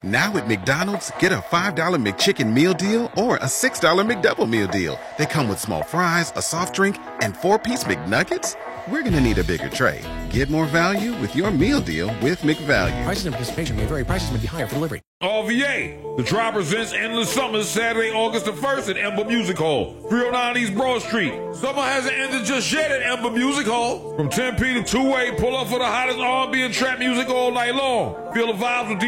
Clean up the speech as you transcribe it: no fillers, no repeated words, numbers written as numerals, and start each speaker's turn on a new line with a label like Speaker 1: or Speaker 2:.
Speaker 1: Now at McDonald's, get a $5 McChicken meal deal or a $6 McDouble meal deal. They come with small fries, a soft drink, and 4-piece McNuggets. We're gonna need a bigger tray. Get more value with your meal deal with McValue.
Speaker 2: Prices and participation may vary. Prices may be higher for delivery.
Speaker 3: RVA. The Tribe presents Endless Summers Saturday, August the 1st at Ember Music Hall, 309 East Broad Street. Summer hasn't ended just yet at Ember Music Hall. From 10 p to 2 a, pull up for the hottest R&B and trap music all night long. Feel the vibes with